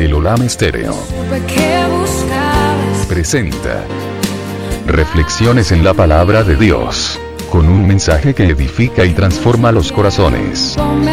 El Olam Estéreo presenta Reflexiones en la Palabra de Dios, con un mensaje que edifica y transforma los corazones.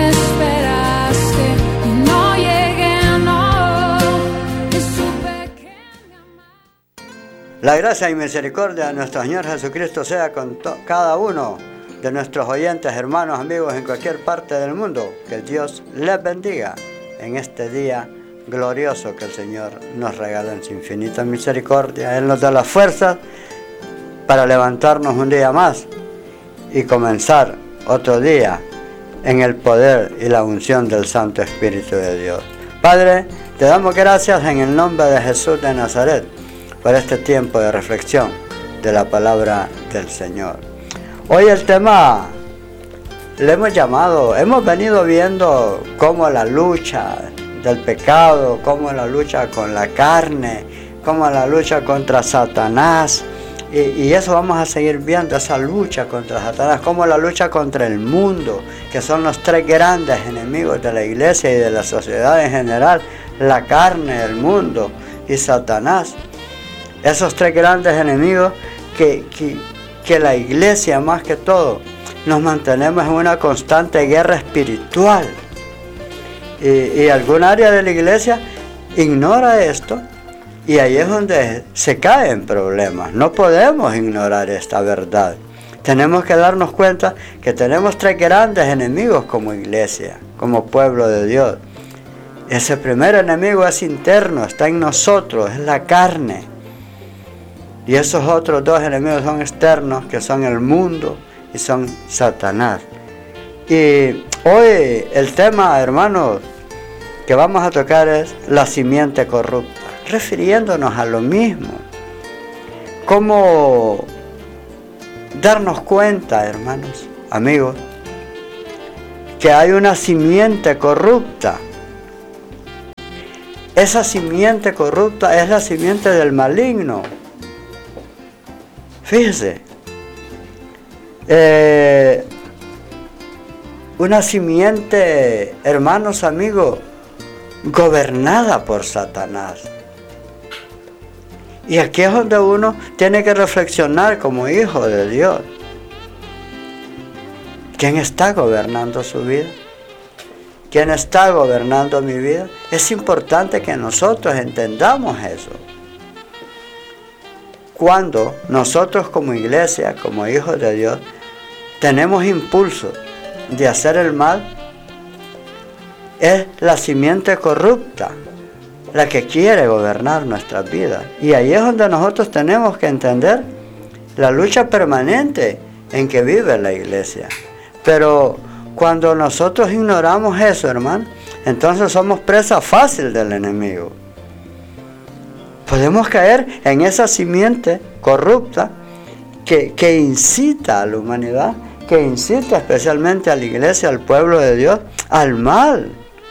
La gracia y misericordia de nuestro Señor Jesucristo sea con cada uno de nuestros oyentes, hermanos, amigos en cualquier parte del mundo. Que Dios les bendiga en este día glorioso que el Señor nos regala en su infinita misericordia. Él nos da las fuerzas para levantarnos un día más y comenzar otro día en el poder y la unción del Santo Espíritu de Dios. Padre, te damos gracias en el nombre de Jesús de Nazaret por este tiempo de reflexión de la palabra del Señor. Hoy el tema le hemos venido viendo cómo la lucha del pecado, cómo la lucha con la carne, cómo la lucha contra Satanás, y eso vamos a seguir viendo, esa lucha contra Satanás, como la lucha contra el mundo, que son los tres grandes enemigos de la iglesia y de la sociedad en general: la carne, el mundo y Satanás. Esos tres grandes enemigos que la iglesia, más que todo, nos mantenemos en una constante guerra espiritual. Y algún área de la iglesia ignora esto, y ahí es donde se caen problemas. No podemos ignorar esta verdad. Tenemos que darnos cuenta que tenemos tres grandes enemigos como iglesia, como pueblo de Dios. Ese primer enemigo es interno, está en nosotros, es la carne. Y esos otros dos enemigos son externos, que son el mundo y son Satanás. Y hoy el tema, hermanos, que vamos a tocar es la simiente corrupta, refiriéndonos a lo mismo. Cómo darnos cuenta, hermanos, amigos, que hay una simiente corrupta. Esa simiente corrupta es la simiente del maligno. Fíjese, una simiente, hermanos, amigos, gobernada por Satanás. Y aquí es donde uno tiene que reflexionar como hijo de Dios. ¿Quién está gobernando su vida? ¿Quién está gobernando mi vida? Es importante que nosotros entendamos eso. Cuando nosotros como iglesia, como hijos de Dios, tenemos impulso de hacer el mal, es la simiente corrupta la que quiere gobernar nuestras vidas. Y ahí es donde nosotros tenemos que entender la lucha permanente en que vive la iglesia. Pero cuando nosotros ignoramos eso, hermano, entonces somos presa fácil del enemigo. Podemos caer en esa simiente corrupta que incita a la humanidad, que incita especialmente a la iglesia, al pueblo de Dios, al mal.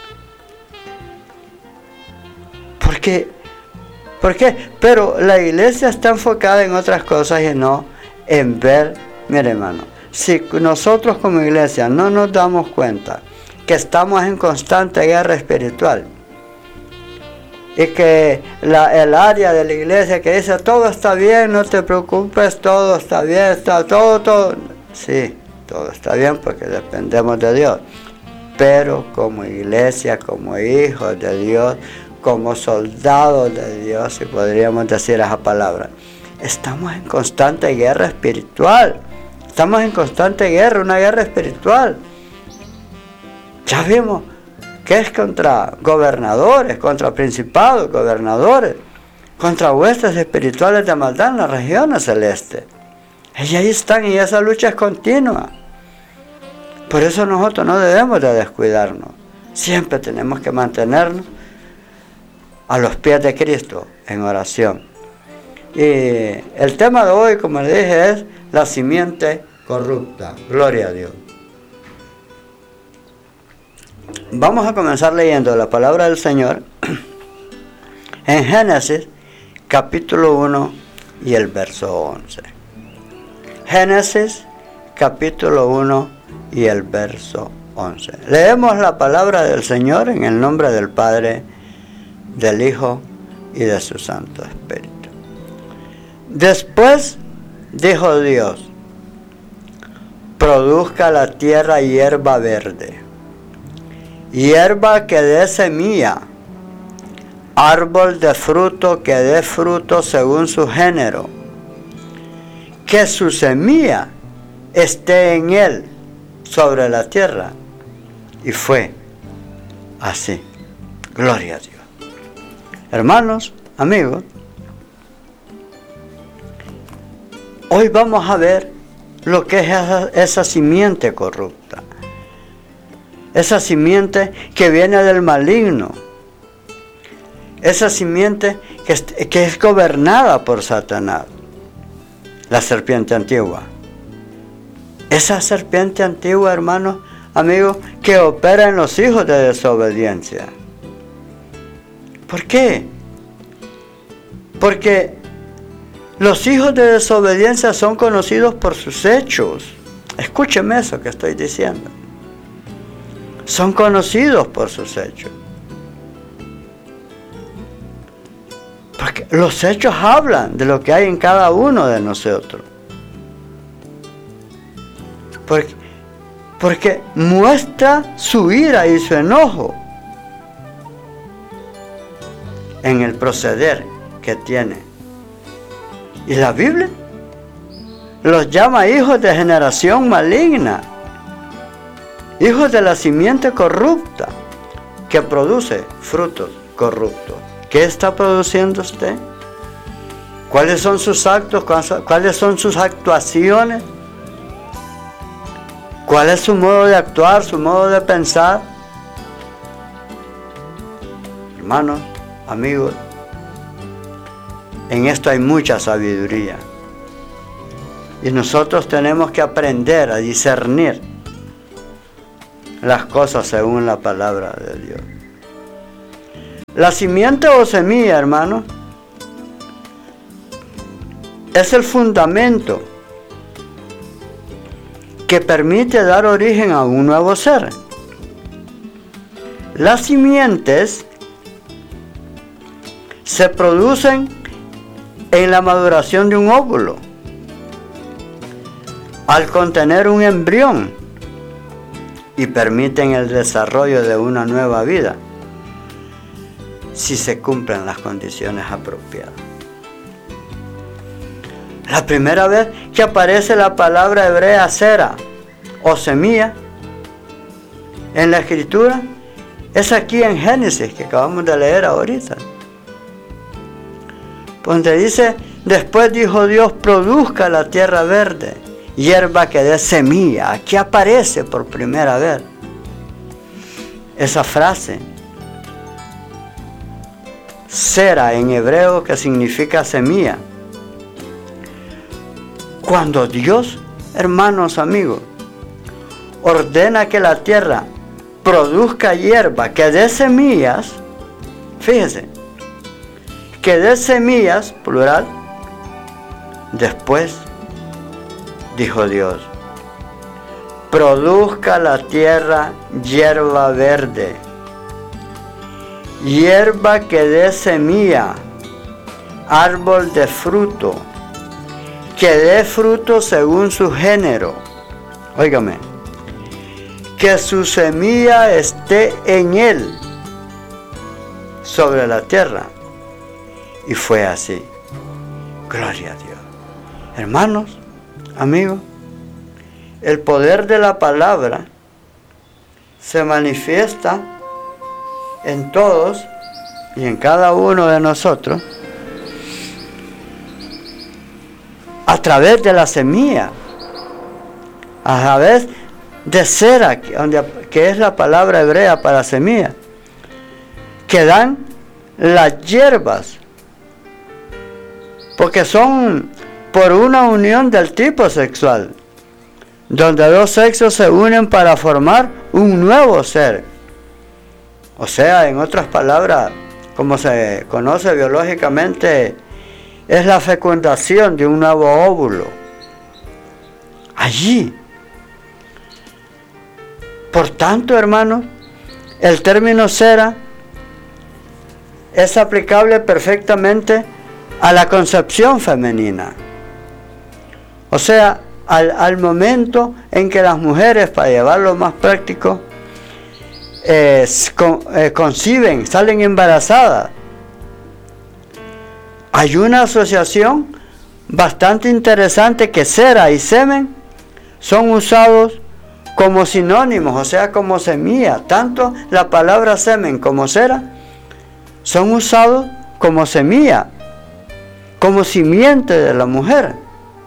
¿Por qué? Pero la iglesia está enfocada en otras cosas y no en ver. Mire, hermano, si nosotros como iglesia no nos damos cuenta que estamos en constante guerra espiritual, y que el área de la iglesia que dice todo está bien, no te preocupes, todo está bien, está todo. Sí, todo está bien porque dependemos de Dios. Pero como iglesia, como hijos de Dios, como soldados de Dios, si podríamos decir esa palabra, estamos en constante guerra espiritual. Estamos en constante guerra, una guerra espiritual. Ya vimos que es contra gobernadores, contra principados, gobernadores, contra huestes espirituales de maldad en las regiones celestes. Y ahí están, y esa lucha es continua. Por eso nosotros no debemos de descuidarnos. Siempre tenemos que mantenernos a los pies de Cristo en oración. Y el tema de hoy, como le dije, es la simiente corrupta. Gloria a Dios. Vamos a comenzar leyendo la palabra del Señor en Génesis capítulo 1 y el verso 11. Génesis capítulo 1 y el verso 11. Leemos la palabra del Señor en el nombre del Padre, del Hijo y de su Santo Espíritu. Después dijo Dios: produzca la tierra hierba verde, hierba que dé semilla, árbol de fruto que dé fruto según su género, que su semilla esté en él sobre la tierra. Y fue así. Gloria a Dios. Hermanos, amigos, hoy vamos a ver lo que es esa simiente corrupta. Esa simiente que viene del maligno. Esa simiente que es gobernada por Satanás. La serpiente antigua. Esa serpiente antigua, hermanos, amigos, que opera en los hijos de desobediencia. ¿Por qué? Porque los hijos de desobediencia son conocidos por sus hechos. Escúcheme eso que estoy diciendo. Son conocidos por sus hechos. Porque los hechos hablan de lo que hay en cada uno de nosotros. Porque muestra su ira y su enojo en el proceder que tiene. Y la Biblia los llama hijos de generación maligna, hijos de la simiente corrupta que produce frutos corruptos. ¿Qué está produciendo usted? ¿Cuáles son sus actos? ¿Cuáles son sus actuaciones? ¿Cuál es su modo de actuar, su modo de pensar? Hermanos, amigos, en esto hay mucha sabiduría. Y nosotros tenemos que aprender a discernir las cosas según la palabra de Dios. La simiente o semilla, hermano, es el fundamento que permite dar origen a un nuevo ser. Las simientes se producen en la maduración de un óvulo, al contener un embrión, y permiten el desarrollo de una nueva vida, si se cumplen las condiciones apropiadas. La primera vez que aparece la palabra hebrea zera o semilla en la escritura es aquí en Génesis, que acabamos de leer ahorita, donde dice: después dijo Dios, produzca la tierra verde, hierba que dé semilla. Aquí aparece por primera vez esa frase, zera en hebreo, que significa semilla. Cuando Dios, hermanos, amigos, ordena que la tierra produzca hierba que dé semillas, fíjense, que dé semillas, plural, después dijo Dios: produzca la tierra hierba verde, hierba que dé semilla, árbol de fruto, que dé fruto según su género. Óigame, que su semilla esté en él, sobre la tierra. Y fue así. Gloria a Dios. Hermanos, amigos, el poder de la palabra se manifiesta en todos y en cada uno de nosotros a través de la semilla, a través de zera, que es la palabra hebrea para semilla, que dan las hierbas, porque son por una unión del tipo sexual, donde dos sexos se unen para formar un nuevo ser. O sea, en otras palabras, como se conoce biológicamente, es la fecundación de un nuevo óvulo. Allí. Por tanto, hermanos, el término zera es aplicable perfectamente a la concepción femenina. O sea, al momento en que las mujeres, para llevarlo más práctico, conciben, salen embarazadas. Hay una asociación bastante interesante que cera y semen son usados como sinónimos, o sea, como semilla. Tanto la palabra semen como cera son usados como semilla, como simiente de la mujer.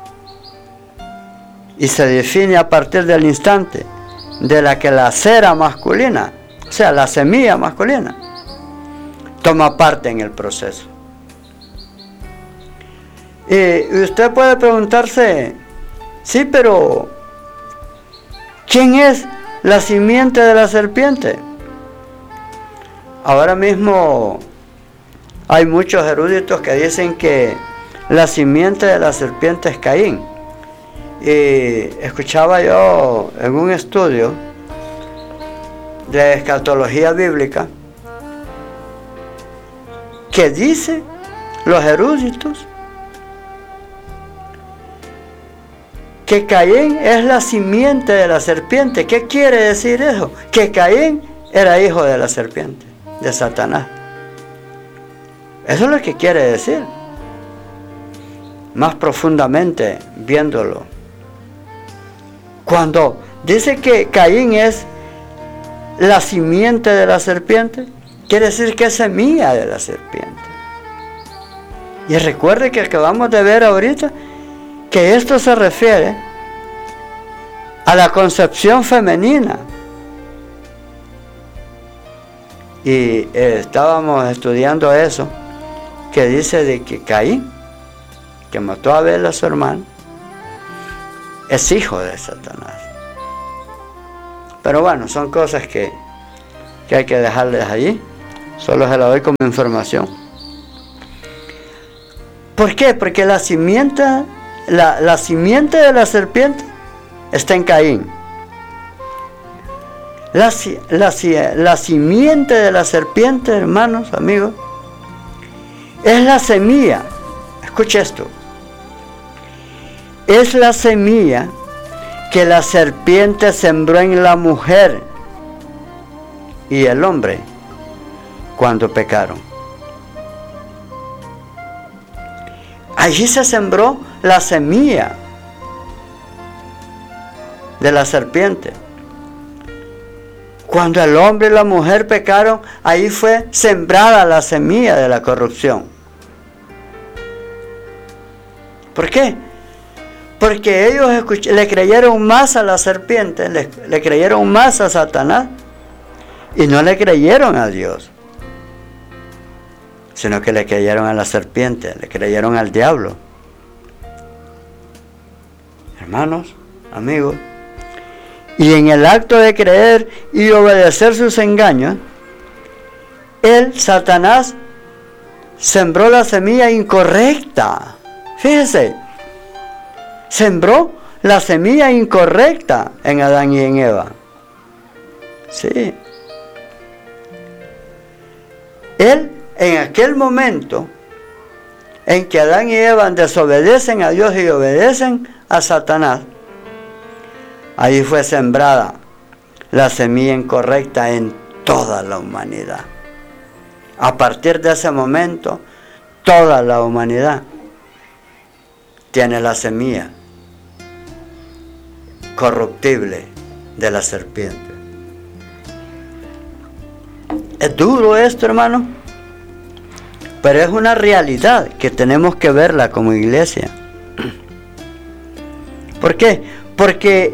Y se define a partir del instante de la que la cera masculina, o sea, la semilla masculina, toma parte en el proceso. Y usted puede preguntarse, sí, pero ¿quién es la simiente de la serpiente? Ahora mismo hay muchos eruditos que dicen que la simiente de la serpiente es Caín. Y escuchaba yo en un estudio de escatología bíblica que dice los eruditos que Caín es la simiente de la serpiente. ¿Qué quiere decir eso? Que Caín era hijo de la serpiente, de Satanás. Eso es lo que quiere decir, más profundamente viéndolo. Cuando dice que Caín es la simiente de la serpiente, quiere decir que es semilla de la serpiente. Y recuerde que acabamos de ver ahorita que esto se refiere a la concepción femenina. Y estábamos estudiando eso, que dice de que Caín, que mató a Abel a su hermano, es hijo de Satanás. Pero bueno, son cosas que hay que dejarles allí. Solo se la doy como información. ¿Por qué? Porque la simiente de la serpiente está en Caín. La simiente de la serpiente, hermanos, amigos, es la semilla. Escuche esto. Es la semilla que la serpiente sembró en la mujer y el hombre cuando pecaron. Allí se sembró la semilla de la serpiente. Cuando el hombre y la mujer pecaron, ahí fue sembrada la semilla de la corrupción. ¿Por qué? Porque ellos le creyeron más a la serpiente, le creyeron más a Satanás y no le creyeron a Dios, sino que le creyeron a la serpiente, le creyeron al diablo. Hermanos, amigos, y en el acto de creer y obedecer sus engaños, Satanás, sembró la semilla incorrecta. Fíjese, sembró la semilla incorrecta en Adán y en Eva. Sí. Él, en aquel momento en que Adán y Eva desobedecen a Dios y obedecen a Satanás, ahí fue sembrada la semilla incorrecta en toda la humanidad. A partir de ese momento, toda la humanidad tiene la semilla corruptible de la serpiente. Es duro esto, hermano, pero es una realidad que tenemos que verla como iglesia. ¿Por qué? Porque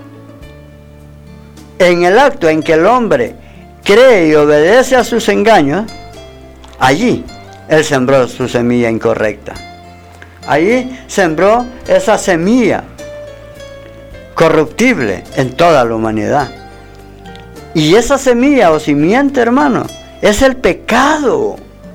en el acto en que el hombre cree y obedece a sus engaños, allí él sembró su semilla incorrecta. Allí sembró esa semilla corruptible en toda la humanidad. Y esa semilla o simiente, hermano, es el pecado.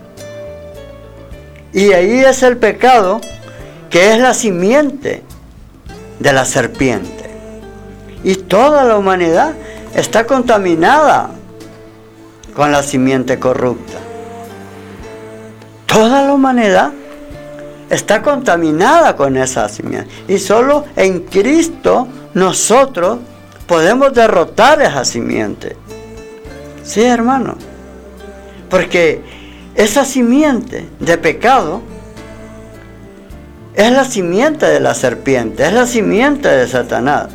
Y ahí es el pecado que es la simiente de la serpiente. Y toda la humanidad está contaminada con la simiente corrupta. Toda la humanidad está contaminada con esa simiente. Y solo en Cristo nosotros podemos derrotar esa simiente. Sí, hermano. Porque esa simiente de pecado es la simiente de la serpiente, es la simiente de Satanás.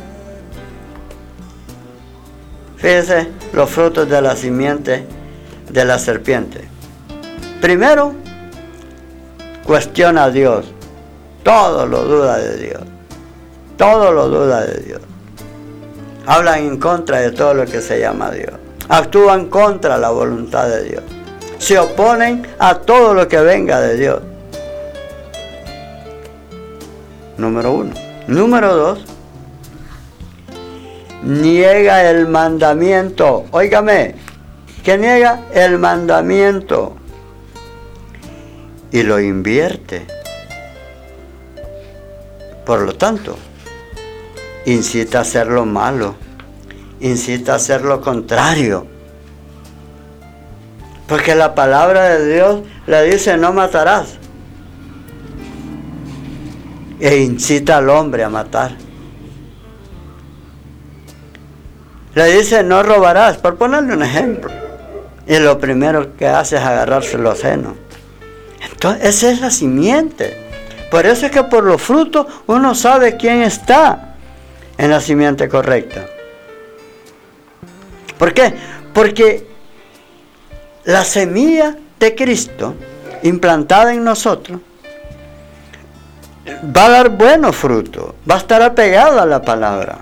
Fíjese los frutos de la simiente de la serpiente. Primero, cuestiona a Dios. Todo lo duda de Dios. Todo lo duda de Dios. Hablan en contra de todo lo que se llama Dios. Actúan contra la voluntad de Dios. Se oponen a todo lo que venga de Dios. Número 1. Número 2. Niega el mandamiento. Óigame, que niega el mandamiento y lo invierte. Por lo tanto, incita a hacer lo malo, incita a hacer lo contrario. Porque la palabra de Dios le dice: no matarás. E incita al hombre a matar. Le dice: no robarás, por ponerle un ejemplo. Y lo primero que hace es agarrarse los senos. Entonces, esa es la simiente. Por eso es que por los frutos uno sabe quién está en la simiente correcta. ¿Por qué? Porque la semilla de Cristo implantada en nosotros va a dar buenos frutos, va a estar apegada a la palabra.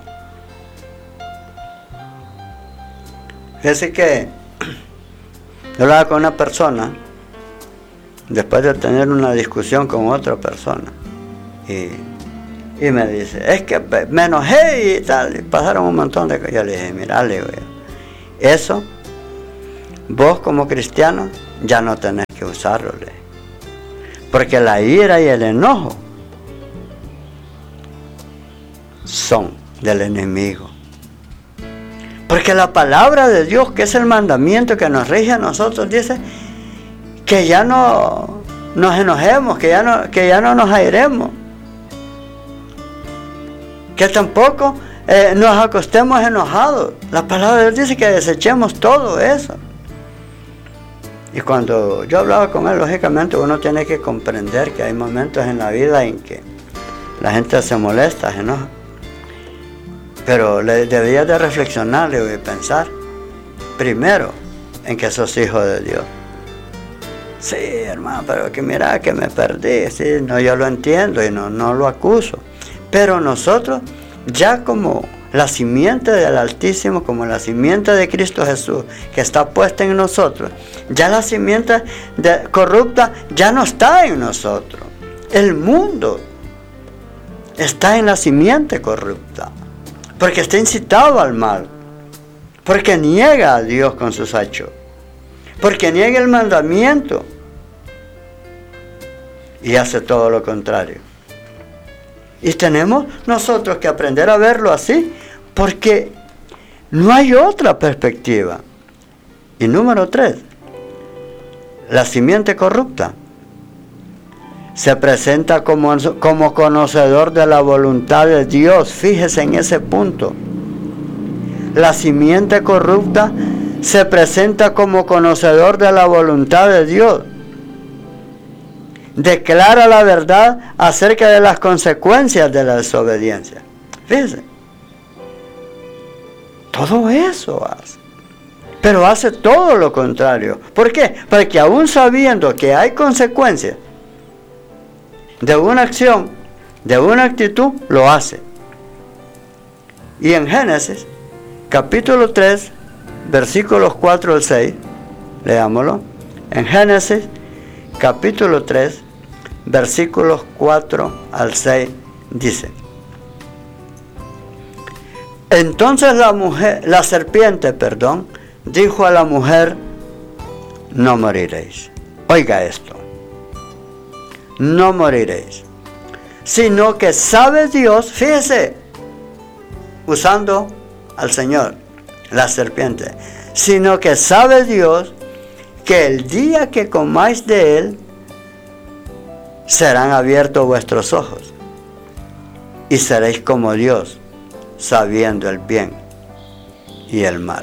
Fíjese que yo hablaba con una persona después de tener una discusión con otra persona y me dice: es que me enojé y tal, y pasaron un montón de cosas. Yo le dije: mira, le digo, eso vos como cristiano ya no tenés que usarlo, porque la ira y el enojo son del enemigo. Porque la palabra de Dios, que es el mandamiento que nos rige a nosotros, dice que ya no nos enojemos, que ya no nos airemos, que tampoco nos acostemos enojados. La palabra de Dios dice que desechemos todo eso. Y cuando yo hablaba con él, lógicamente uno tiene que comprender que hay momentos en la vida en que la gente se molesta, se enoja. Pero deberías de reflexionar y de pensar primero en que sos hijo de Dios. Sí, hermano, pero que mira que me perdí. Sí, no, yo lo entiendo y no lo acuso. Pero nosotros, ya como la simiente del Altísimo, como la simiente de Cristo Jesús, que está puesta en nosotros, ya la simiente corrupta ya no está en nosotros. El mundo está en la simiente corrupta, porque está incitado al mal, porque niega a Dios con sus hechos, porque niega el mandamiento y hace todo lo contrario. Y tenemos nosotros que aprender a verlo así, porque no hay otra perspectiva. Y número 3, la simiente corrupta se presenta como conocedor de la voluntad de Dios. Fíjese en ese punto. La simiente corrupta se presenta como conocedor de la voluntad de Dios. Declara la verdad acerca de las consecuencias de la desobediencia. Fíjese. Todo eso hace. Pero hace todo lo contrario. ¿Por qué? Porque aún sabiendo que hay consecuencias de una acción, de una actitud, lo hace. Y en Génesis, capítulo 3, versículos 4 al 6, leámoslo. En Génesis, capítulo 3, versículos 4 al 6, dice: entonces la serpiente, dijo a la mujer: no moriréis. Oiga esto. No moriréis, sino que sabe Dios, fíjese, usando al Señor, la serpiente, sino que sabe Dios que el día que comáis de él, serán abiertos vuestros ojos y seréis como Dios, sabiendo el bien y el mal.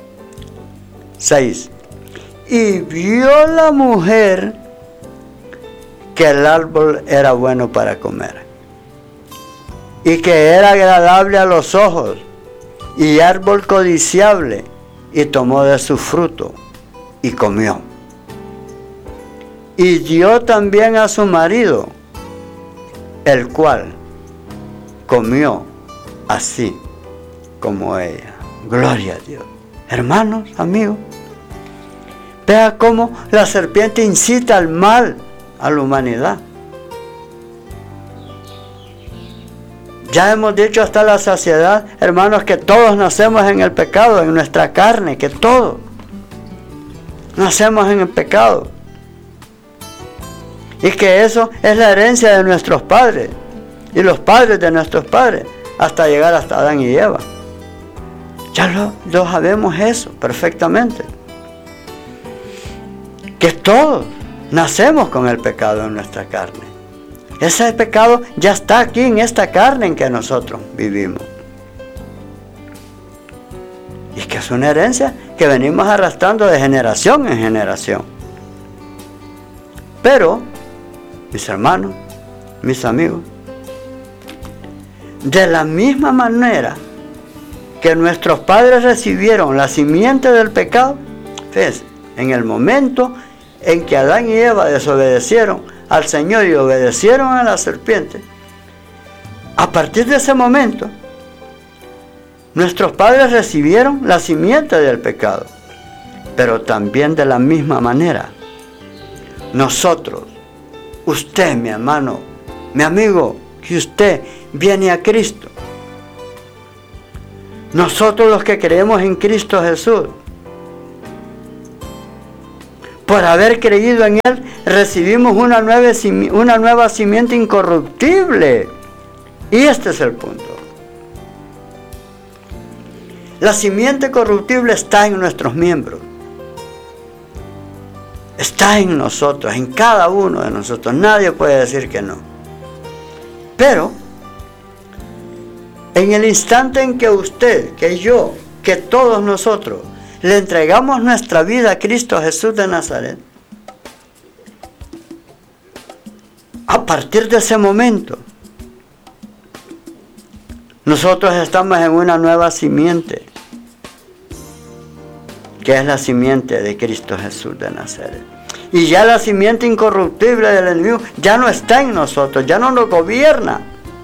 6. Y vio la mujer que el árbol era bueno para comer, y que era agradable a los ojos, y árbol codiciable, y tomó de su fruto, y comió. Y dio también a su marido, el cual comió así como ella. Gloria a Dios. Hermanos, amigos, vea cómo la serpiente incita al mal a la humanidad. Ya hemos dicho hasta la saciedad, hermanos, que todos nacemos en el pecado, en nuestra carne, que todos nacemos en el pecado. Y que eso es la herencia de nuestros padres y los padres de nuestros padres, hasta llegar hasta Adán y Eva. Ya lo sabemos eso perfectamente. Que todos nacemos con el pecado en nuestra carne. Ese pecado ya está aquí en esta carne en que nosotros vivimos. Y que es una herencia que venimos arrastrando de generación en generación. Pero, mis hermanos, mis amigos, de la misma manera que nuestros padres recibieron la simiente del pecado, fíjense, en el momento en que Adán y Eva desobedecieron al Señor y obedecieron a la serpiente, a partir de ese momento, nuestros padres recibieron la simiente del pecado. Pero también de la misma manera, nosotros, usted, mi hermano, mi amigo, que usted viene a Cristo. Nosotros los que creemos en Cristo Jesús, por haber creído en Él, recibimos una nueva simiente incorruptible. Y este es el punto. La simiente corruptible está en nuestros miembros. Está en nosotros, en cada uno de nosotros. Nadie puede decir que no. Pero, en el instante en que usted, que yo, que todos nosotros le entregamos nuestra vida a Cristo Jesús de Nazaret, a partir de ese momento, nosotros estamos en una nueva simiente, que es la simiente de Cristo Jesús de Nazaret. Y ya la simiente incorruptible del enemigo ya no está en nosotros, ya no nos gobierna.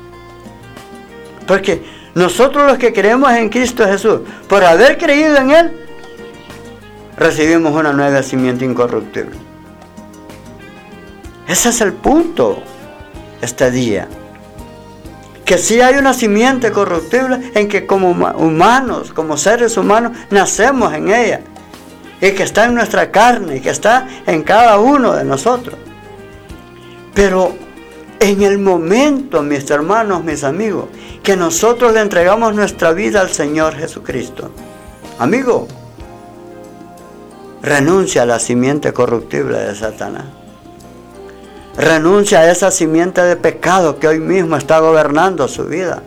Porque nosotros los que creemos en Cristo Jesús, por haber creído en Él, recibimos una nueva simiente incorruptible. Ese es el punto este día. Que sí hay una simiente corruptible en que como humanos, como seres humanos, nacemos en ella. Y que está en nuestra carne, y que está en cada uno de nosotros. Pero en el momento, mis hermanos, mis amigos, que nosotros le entregamos nuestra vida al Señor Jesucristo, amigo, renuncia a la simiente corruptible de Satanás. Renuncia a esa simiente de pecado que hoy mismo está gobernando su vida.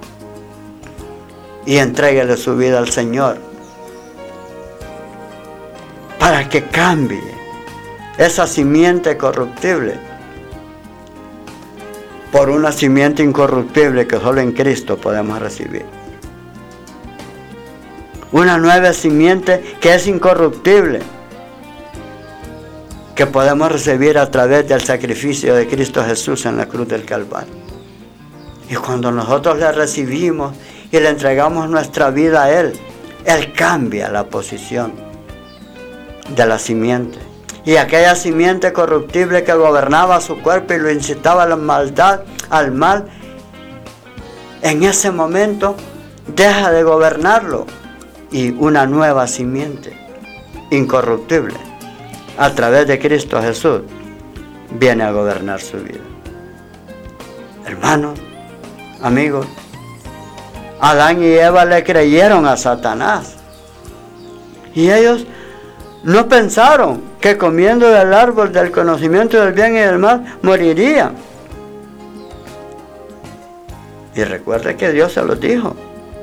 Y entréguele su vida al Señor, para que cambie esa simiente corruptible por una simiente incorruptible que solo en Cristo podemos recibir. Una nueva simiente que es incorruptible, que podemos recibir a través del sacrificio de Cristo Jesús en la cruz del Calvario. Y cuando nosotros le recibimos y le entregamos nuestra vida a Él, Él cambia la posición de la simiente. Y aquella simiente corruptible que gobernaba su cuerpo y lo incitaba a la maldad, al mal, en ese momento deja de gobernarlo y una nueva simiente incorruptible a través de Cristo Jesús viene a gobernar su vida. Hermanos, amigos, Adán y Eva le creyeron a Satanás y ellos no pensaron que comiendo del árbol del conocimiento del bien y del mal morirían. Y recuerde que Dios se los dijo.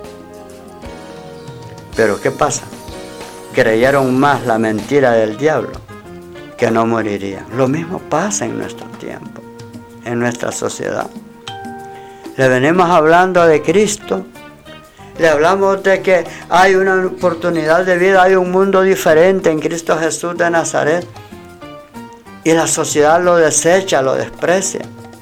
Pero ¿qué pasa? Creyeron más la mentira del diablo, que no morirían. Lo mismo pasa en nuestro tiempo, en nuestra sociedad. Le venimos hablando de Cristo, le hablamos de que hay una oportunidad de vida, hay un mundo diferente en Cristo Jesús de Nazaret. Y la sociedad lo desecha, lo desprecia.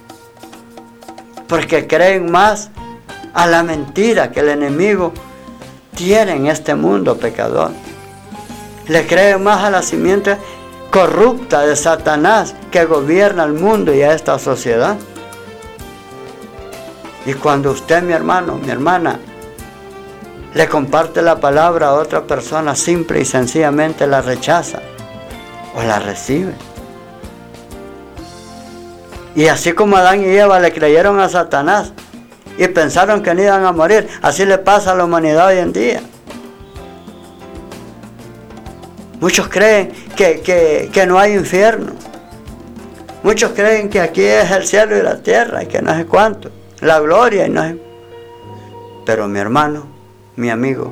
Porque creen más a la mentira que el enemigo tiene en este mundo pecador. Le creen más a la simiente corrupta de Satanás que gobierna el mundo y a esta sociedad. Y cuando usted, mi hermano, mi hermana, le comparte la palabra a otra persona, simple y sencillamente la rechaza o la recibe. Y así como Adán y Eva le creyeron a Satanás y pensaron que no iban a morir, así le pasa a la humanidad hoy en día. Muchos creen que no hay infierno. Muchos creen que aquí es el cielo y la tierra y que no sé cuánto, la gloria y no sé. Pero mi hermano, mi amigo,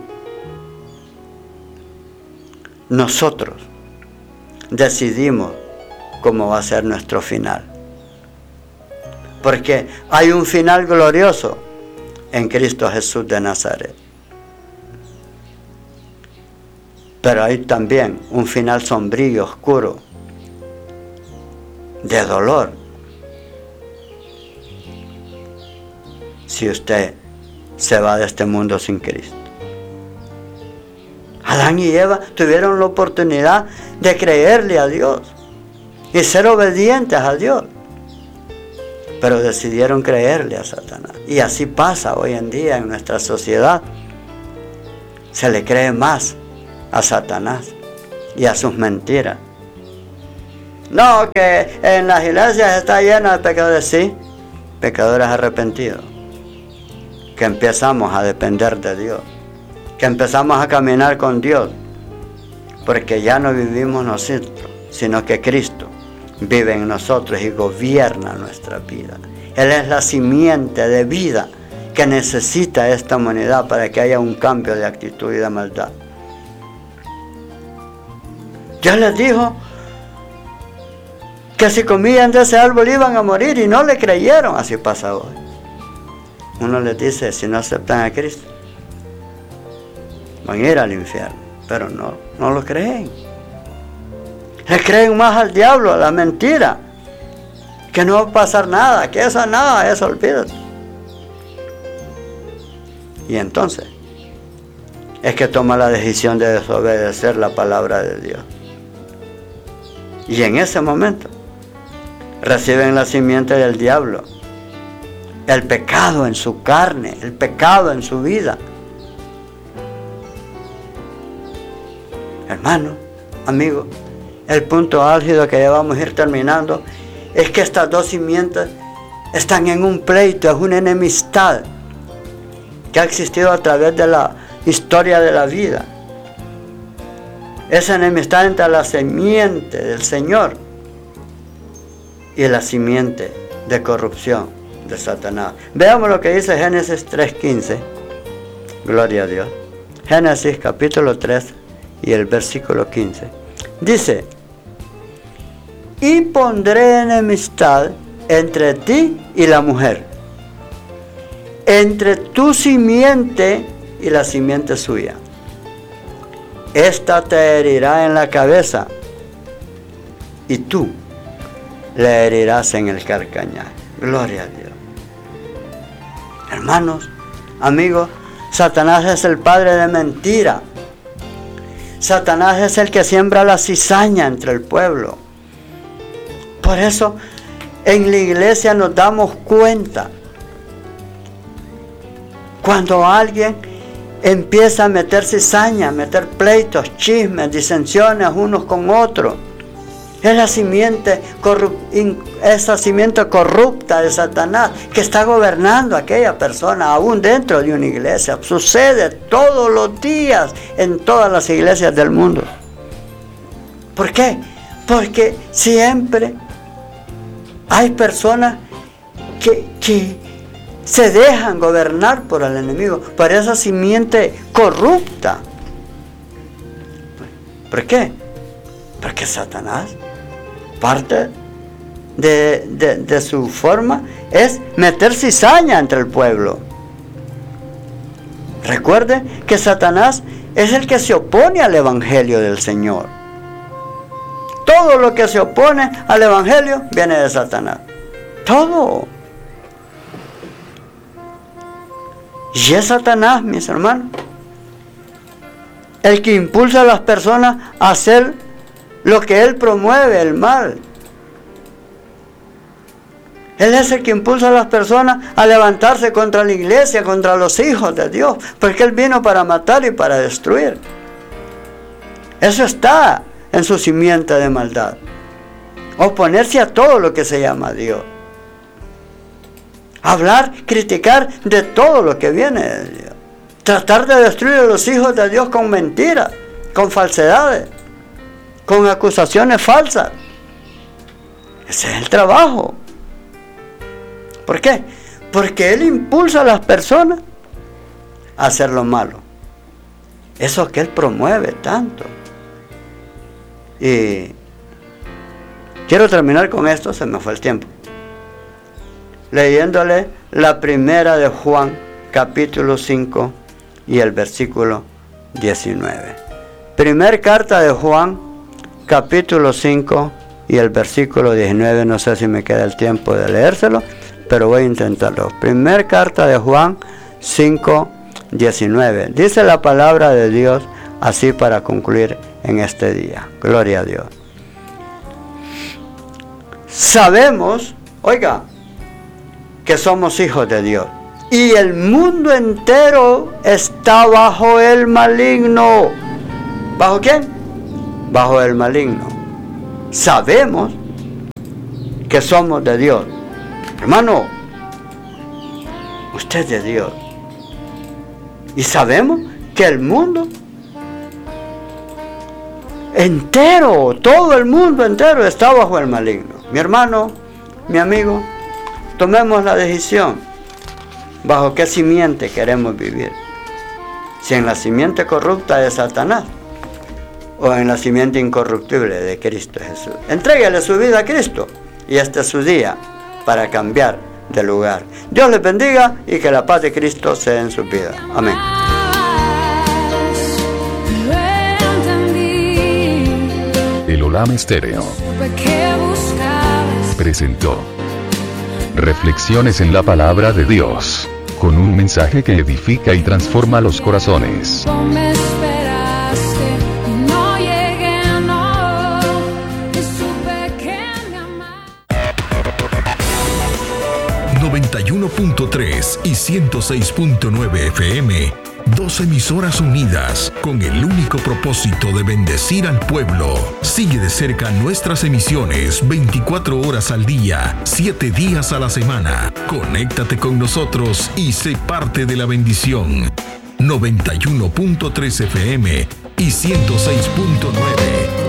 nosotros decidimos cómo va a ser nuestro final. Porque hay un final glorioso en Cristo Jesús de Nazaret. Pero hay también un final sombrío, oscuro, de dolor. Si usted se va de este mundo sin Cristo. Adán y Eva tuvieron la oportunidad de creerle a Dios y ser obedientes a Dios. Pero decidieron creerle a Satanás. Y así pasa hoy en día en nuestra sociedad. Se le cree más a Satanás y a sus mentiras. No, que en las iglesias está llena de pecadores, sí, pecadores arrepentidos, que empezamos a depender de Dios, que empezamos a caminar con Dios, porque ya no vivimos nosotros, sino que Cristo vive en nosotros y gobierna nuestra vida. Él es la simiente de vida que necesita esta humanidad para que haya un cambio de actitud y de maldad. Dios les dijo que si comían de ese árbol iban a morir y no le creyeron. Así pasa hoy. Uno les dice, si no aceptan a Cristo, van a ir al infierno, pero no lo creen. Le creen más al diablo, a la mentira, que no va a pasar nada, que eso nada, eso olvídate. Y entonces es que toma la decisión de desobedecer la palabra de Dios. Y en ese momento reciben la simiente del diablo, el pecado en su carne, el pecado en su vida. Hermano, amigo, el punto álgido que ya vamos a ir terminando es que estas dos simientes están en un pleito, es una enemistad que ha existido a través de la historia de la vida. Esa enemistad entre la simiente del Señor y la simiente de corrupción de Satanás. Veamos lo que dice Génesis 3:15. Gloria a Dios. Génesis capítulo 3 y el versículo 15. Dice: y pondré enemistad entre ti y la mujer, entre tu simiente y la simiente suya. Esta te herirá en la cabeza y tú le herirás en el carcañal. Gloria a Dios. Hermanos, amigos, Satanás es el padre de mentira. Satanás es el que siembra la cizaña entre el pueblo. Por eso en la iglesia nos damos cuenta cuando alguien empieza a meter cizaña, a meter pleitos, chismes, disensiones unos con otros. Es la simiente esa simiente corrupta de Satanás que está gobernando a aquella persona, aún dentro de una iglesia. Sucede todos los días en todas las iglesias del mundo. ¿Por qué? Porque siempre hay personas que se dejan gobernar por el enemigo, por esa simiente corrupta. ¿Por qué? Porque Satanás, parte de su forma es meter cizaña entre el pueblo. Recuerden que Satanás es el que se opone al evangelio del Señor. Todo lo que se opone al evangelio viene de Satanás. Todo. Y es Satanás, mis hermanos, el que impulsa a las personas a hacer lo que él promueve, el mal. Él es el que impulsa a las personas a levantarse contra la iglesia, contra los hijos de Dios, porque él vino para matar y para destruir. Eso está en su simiente de maldad. Oponerse a todo lo que se llama Dios. Hablar, criticar de todo lo que viene de Dios. Tratar de destruir a los hijos de Dios con mentiras, con falsedades, con acusaciones falsas. Ese es el trabajo. ¿Por qué? Porque él impulsa a las personas a hacer lo malo. Eso que él promueve tanto. Y quiero terminar con esto, se me fue el tiempo. Leyéndole la primera de Juan, capítulo 5 y el versículo 19. Primer carta de Juan, capítulo 5 y el versículo 19. No sé si me queda el tiempo de leérselo, pero voy a intentarlo. Primer carta de Juan 5, 19. Dice la palabra de Dios así para concluir en este día. Gloria a Dios. Sabemos, oiga, que somos hijos de Dios. Y el mundo entero está bajo el maligno. ¿Bajo quién? Bajo el maligno. Sabemos que somos de Dios. Hermano, usted es de Dios. Y sabemos que el mundo entero, todo el mundo entero está bajo el maligno. Mi hermano, mi amigo, tomemos la decisión. ¿Bajo qué simiente queremos vivir? Si en la simiente corrupta de Satanás o en la simiente incorruptible de Cristo Jesús. Entréguele su vida a Cristo y este es su día para cambiar de lugar. Dios les bendiga y que la paz de Cristo sea en su vida. Amén. El Olam Estéreo presentó Reflexiones en la Palabra de Dios, con un mensaje que edifica y transforma los corazones. 91.3 y 106.9 FM, dos emisoras unidas con el único propósito de bendecir al pueblo. Sigue de cerca nuestras emisiones 24 horas al día, 7 días a la semana. Conéctate con nosotros y sé parte de la bendición. 91.3 FM y 106.9